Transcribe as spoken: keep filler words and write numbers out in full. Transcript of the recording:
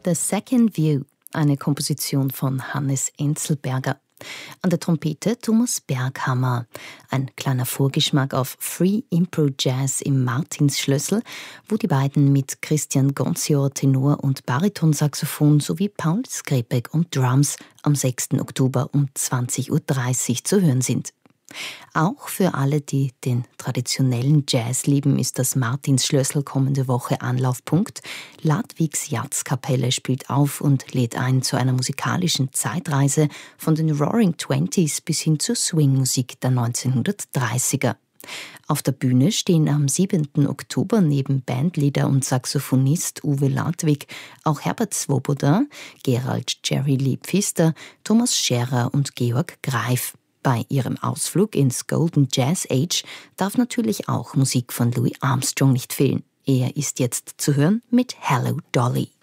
The Second View, eine Komposition von Hannes Enzelberger. An der Trompete Thomas Berghammer. Ein kleiner Vorgeschmack auf Free Impro Jazz im Martinsschlössl, wo die beiden mit Christian Gonzior Tenor und Baritonsaxophon sowie Paul Skripek und Drums am sechsten Oktober um zwanzig Uhr dreißig zu hören sind. Auch für alle, die den traditionellen Jazz lieben, ist das Martinsschlössl kommende Woche Anlaufpunkt. Ladwigs Jazzkapelle spielt auf und lädt ein zu einer musikalischen Zeitreise von den Roaring Twenties bis hin zur Swingmusik der neunzehnhundertdreißiger. Auf der Bühne stehen am siebenten Oktober neben Bandleader und Saxophonist Uwe Ladwig auch Herbert Swoboda, Gerald Jerry Lee Pfister, Thomas Scherer und Georg Greif. Bei ihrem Ausflug ins Golden Jazz Age darf natürlich auch Musik von Louis Armstrong nicht fehlen. Er ist jetzt zu hören mit Hello Dolly.